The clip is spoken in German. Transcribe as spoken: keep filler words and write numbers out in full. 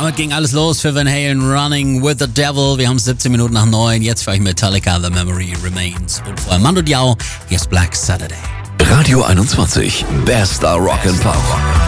Damit ging alles los für Van Halen, Running with the Devil. Wir haben es siebzehn Minuten nach neun. Jetzt für euch Metallica, The Memory Remains. Und vorher Mando Diao, hier ist Black Saturday. Radio einundzwanzig, bester Rock and Pop.